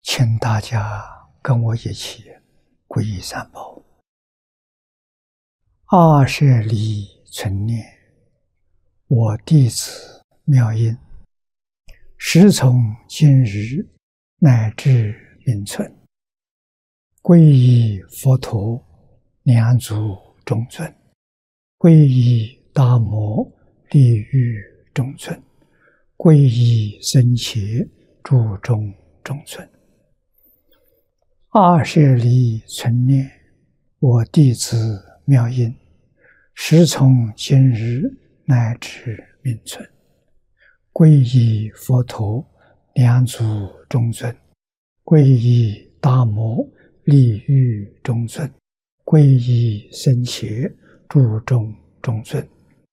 请大家跟我一起皈依三宝。二舍离存念，我弟子妙音，时从今日乃至命存，皈依佛陀两足中尊，皈依大摩利欲中尊，皈依僧伽注中中尊。二舍离存念，我弟子妙音，时从今日乃至命存，皈依佛陀两足中尊，皈依大摩利欲中尊，皈依僧伽注中中尊。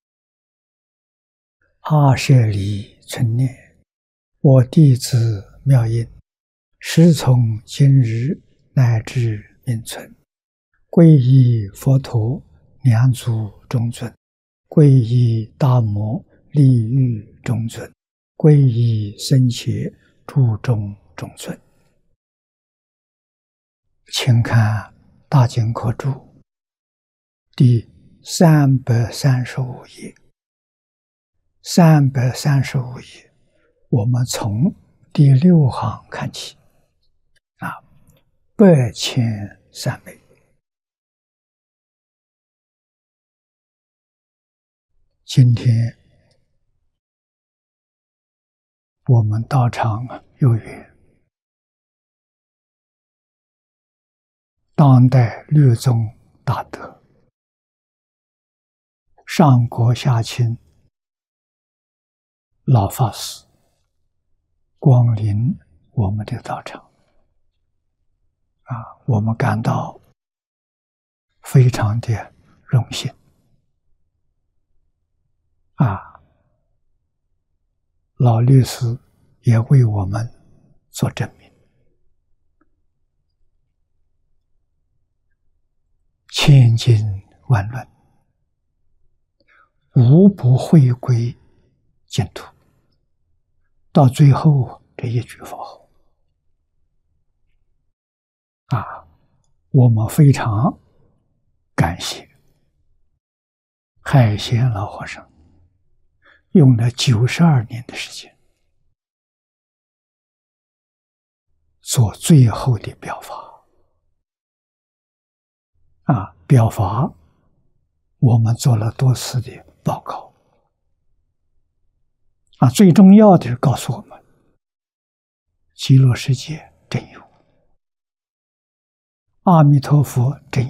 二舍离存念，我弟子妙音，时从今日乃至命存，皈依佛陀两足中尊，皈依大摩利欲中尊，皈依僧伽注中中尊。请看大经科注第335页。335页，我们从第6行看起。百千三昧。今天我们道场有缘，当代律宗大德上国下亲老法师光临我们的道场，我们感到非常的荣幸。老律师也为我们做证明。千经万论，无不回归净土。到最后这一句佛号，我们非常感谢海贤老和尚用了92年的时间做最后的表法。表法我们做了多次的报告。最重要的是告诉我们极乐世界真有，阿弥陀佛真有。